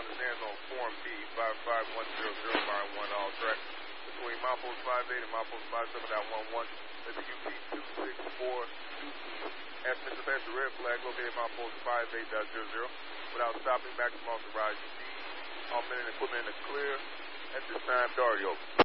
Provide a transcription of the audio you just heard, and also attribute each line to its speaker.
Speaker 1: understands on Form B, 55100, line 1, all track. Between milepost 58 and milepost 57.11, Mr. UP 264 as Mr. Pastor red flag located milepost 58.00. Without stopping, maximum authorized UP. All men and equipment in the clear. At this time, Dario.